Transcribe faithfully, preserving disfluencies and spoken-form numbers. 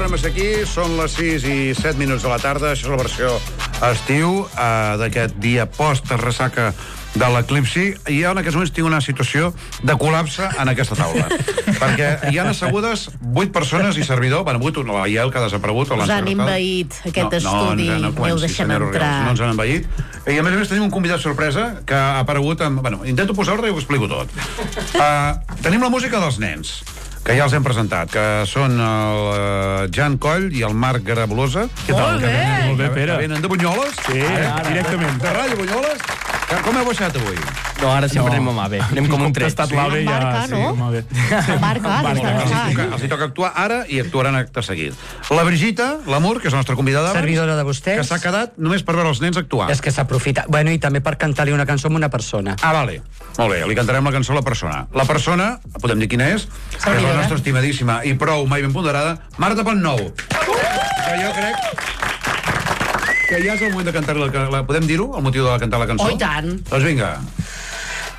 tornem a ser aquí. Són les sis i set minuts de la tarda. Això és la versió estiu eh, d'aquest dia post-ressaca de l'eclipsi. I jo en aquests moments tinc una situació de col·lapse en aquesta taula. Perquè hi han assegudes vuit persones i servidor. Bueno, vuit, la Iel, que ha desaparegut. Us han envaït aquest no, estudi. No, no, no, Heu deixat entrar. No ens han envaït. I a més a més tenim un convidat sorpresa que ha aparegut amb... Bueno, intento posar ordre i ho explico tot. Uh, tenim la música dels nens, que ja els hem presentat, que són el uh, Jan Coll i el Marc Garabolosa. Molt bé! Molt bé, Pere. Que venen de Bunyoles. Sí, ara, directament. De Ràdio Bunyoles. Com heu baixat avui? No, ara sempre no. anem a bé. Anem com un tret. Tastat l'ave Amb ja... marca, no? Sí, molt bé. Amb marca, Amb marca. des de Els hi, fa. toca, els hi toca actuar ara i actuaran acte seguit. La Brigita, l'Amor, que és la nostra convidada abans, servidora de vostès, que s'ha quedat només per veure els nens actuar. és que s'aprofita, bueno, i també per cantar-li una cançó a una persona. Ah, vale. Molt bé, li cantarem la cançó a la persona. La persona, podem dir quina és, que és la nostra estimadíssima i prou mai ben ponderada, Marta Pontnou. Que jo crec que ja és el moment de cantar-li la... la podem dir-ho, el motiu de cantar la cançó? Oh, i tant. Doncs vinga.